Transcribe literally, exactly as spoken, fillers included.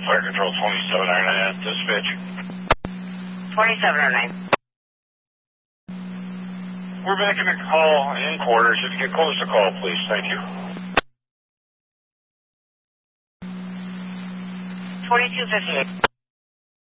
Fire Control twenty-seven oh nine at dispatch. twenty-seven oh nine. We're making a call in quarters. If you get close to call, please. Thank you. twenty-two fifty-eight.